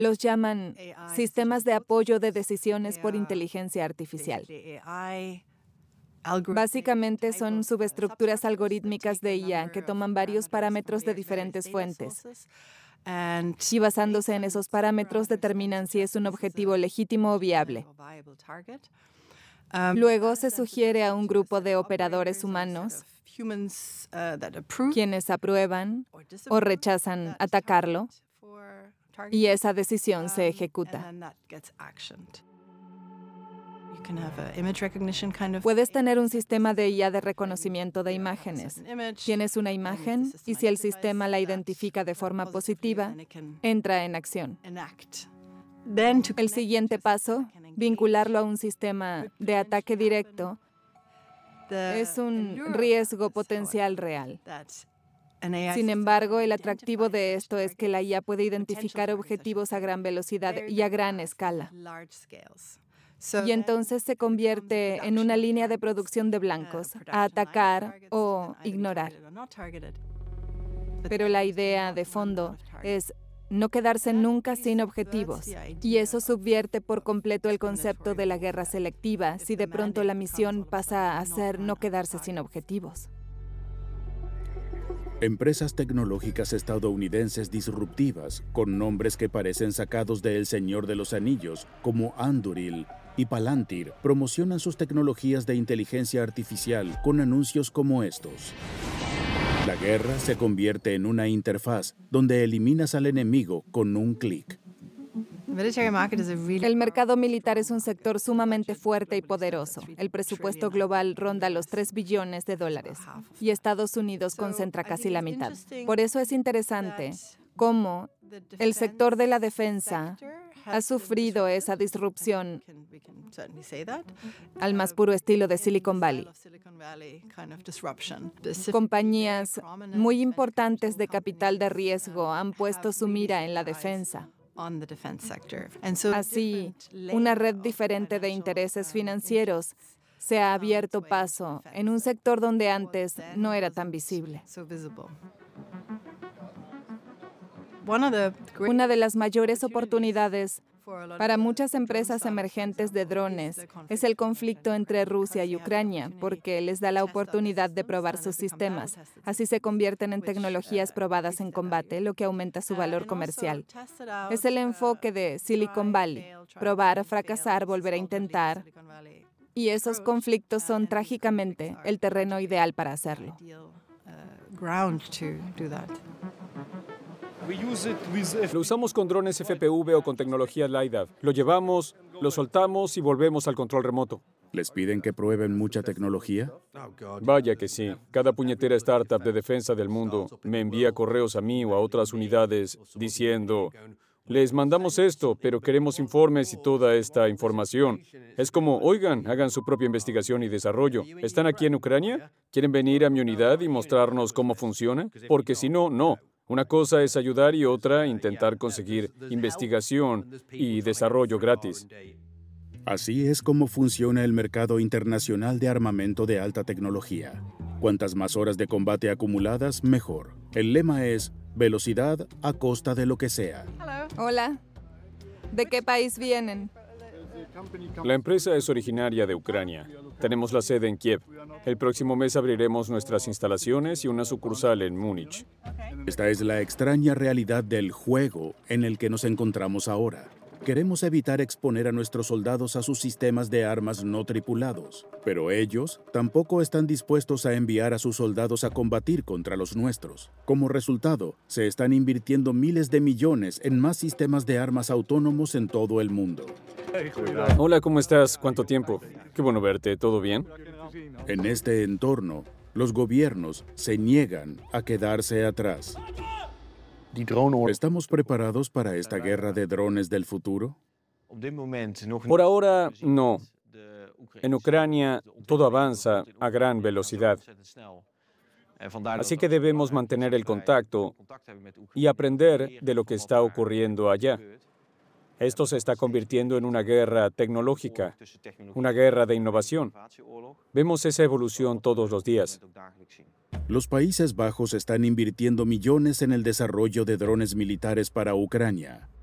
Los llaman sistemas de apoyo de decisiones por inteligencia artificial. Básicamente son subestructuras algorítmicas de IA que toman varios parámetros de diferentes fuentes y basándose en esos parámetros determinan si es un objetivo legítimo o viable. Luego se sugiere a un grupo de operadores humanos quienes aprueban o rechazan atacarlo y esa decisión se ejecuta. Puedes tener un sistema de IA de reconocimiento de imágenes. Tienes una imagen y si el sistema la identifica de forma positiva, entra en acción. El siguiente paso, vincularlo a un sistema de ataque directo, es un riesgo potencial real. Sin embargo, el atractivo de esto es que la IA puede identificar objetivos a gran velocidad y a gran escala. Y entonces se convierte en una línea de producción de blancos, a atacar o ignorar. Pero la idea de fondo es no quedarse nunca sin objetivos. Y eso subvierte por completo el concepto de la guerra selectiva si de pronto la misión pasa a ser no quedarse sin objetivos. Empresas tecnológicas estadounidenses disruptivas, con nombres que parecen sacados de El Señor de los Anillos, como Anduril y Palantir, promocionan sus tecnologías de inteligencia artificial con anuncios como estos. La guerra se convierte en una interfaz donde eliminas al enemigo con un clic. El mercado militar es un sector sumamente fuerte y poderoso. El presupuesto global ronda los $3 billones y Estados Unidos concentra casi la mitad. Por eso es interesante cómo el sector de la defensa ha sufrido esa disrupción al más puro estilo de Silicon Valley. Compañías muy importantes de capital de riesgo han puesto su mira en la defensa. Así, una red diferente de intereses financieros se ha abierto paso en un sector donde antes no era tan visible. Una de las mayores oportunidades para muchas empresas emergentes de drones es el conflicto entre Rusia y Ucrania, porque les da la oportunidad de probar sus sistemas. Así se convierten en tecnologías probadas en combate, lo que aumenta su valor comercial. Es el enfoque de Silicon Valley: probar, fracasar, volver a intentar. Y esos conflictos son trágicamente el terreno ideal para hacerlo. Lo usamos con drones FPV o con tecnología LiDAR. Lo llevamos, lo soltamos y volvemos al control remoto. ¿Les piden que prueben mucha tecnología? Vaya que sí. Cada puñetera startup de defensa del mundo me envía correos a mí o a otras unidades diciendo: les mandamos esto, pero queremos informes y toda esta información. Es como, oigan, hagan su propia investigación y desarrollo. ¿Están aquí en Ucrania? ¿Quieren venir a mi unidad y mostrarnos cómo funciona? Porque si no, no. Una cosa es ayudar y otra intentar conseguir investigación y desarrollo gratis. Así es como funciona el mercado internacional de armamento de alta tecnología. Cuantas más horas de combate acumuladas, mejor. El lema es velocidad a costa de lo que sea. Hola. ¿De qué país vienen? La empresa es originaria de Ucrania. Tenemos la sede en Kiev. El próximo mes abriremos nuestras instalaciones y una sucursal en Múnich. Esta es la extraña realidad del juego en el que nos encontramos ahora. Queremos evitar exponer a nuestros soldados a sus sistemas de armas no tripulados, pero ellos tampoco están dispuestos a enviar a sus soldados a combatir contra los nuestros. Como resultado, se están invirtiendo miles de millones en más sistemas de armas autónomos en todo el mundo. Hola, ¿cómo estás? ¿Cuánto tiempo? Qué bueno verte. ¿Todo bien? En este entorno, los gobiernos se niegan a quedarse atrás. ¿Estamos preparados para esta guerra de drones del futuro? Por ahora, no. En Ucrania, todo avanza a gran velocidad. Así que debemos mantener el contacto y aprender de lo que está ocurriendo allá. Esto se está convirtiendo en una guerra tecnológica, una guerra de innovación. Vemos esa evolución todos los días. Los Países Bajos están invirtiendo millones en el desarrollo de drones militares para Ucrania.